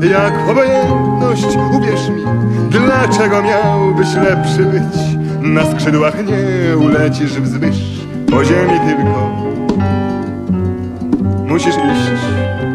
Jak obojętność, uwierz mi, dlaczego miałbyś lepszy być? Na skrzydłach nie ulecisz wzwyż, po ziemi tylko